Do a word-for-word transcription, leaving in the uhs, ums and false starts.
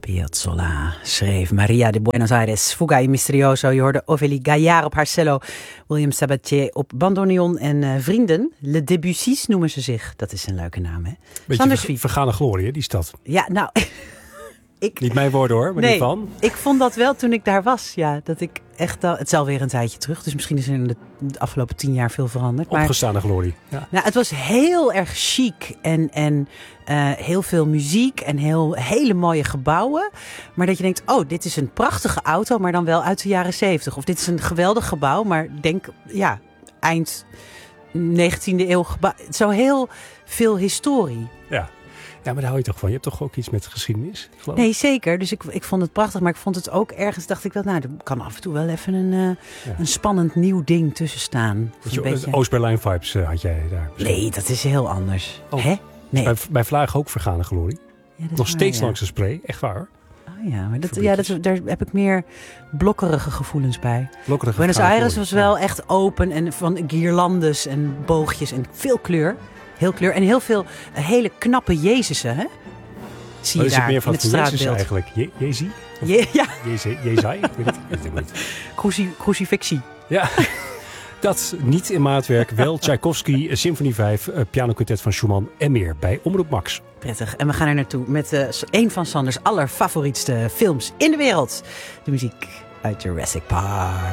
Piazzolla schreef Maria de Buenos Aires, Fuga y Misterioso. Je hoorde Ophélie Gaillard op haar cello, William Sabatier op bandoneon en uh, vrienden. Le Debussy's noemen ze zich. Dat is een leuke naam, hè? Beetje ver, vergane glorie, hè, die stad. Ja, nou... Ik, niet mijn woorden hoor, maar nee, die van. Ik vond dat wel toen ik daar was. Ja, dat ik echt al, het is alweer een tijdje terug. Dus misschien is er in de, de afgelopen tien jaar veel veranderd. Maar, opgestane glorie. Ja. Nou, het was heel erg chic. En, en uh, heel veel muziek. En heel, hele mooie gebouwen. Maar dat je denkt, oh, dit is een prachtige auto. Maar dan wel uit de jaren zeventig. Of dit is een geweldig gebouw. Maar denk, ja, eind negentiende eeuw gebouw. Zo heel veel historie. Ja. Ja, maar daar hou je toch van? Je hebt toch ook iets met geschiedenis? Geloof nee, zeker. Dus ik, ik vond het prachtig. Maar ik vond het ook ergens, dacht ik wel, nou, er kan af en toe wel even een, uh, ja. een spannend nieuw ding tussen staan. Je, beetje... Oost-Berlijn vibes uh, had jij daar. Nee, dat is heel anders. Oh. Hè? Nee. Bij, bij Vlaag ook vergane glorie. Ja, nog steeds waar, ja. langs de spray. Echt waar. Oh ja, maar dat, ja, dat, daar heb ik meer blokkerige gevoelens bij. Blokkerige Buenos Aires glorie. was wel ja. echt open en van guirlandes en boogjes en veel kleur. Heel kleur en heel veel uh, hele knappe Jezusen, hè? Zie je is daar het meer van in het Jezus straatbeeld eigenlijk? Je, Jezi? Je, ja. Jezi? Jezai? Ik weet het, ik weet het niet. Cruci, crucifixie. Ja, dat niet in maatwerk. Wel Tchaikovsky, Symfonie vijf, pianoquintet van Schumann en meer bij Omroep Max. Prettig. En we gaan er naartoe met uh, een van Sanders allerfavorietste films in de wereld. De muziek uit Jurassic Park.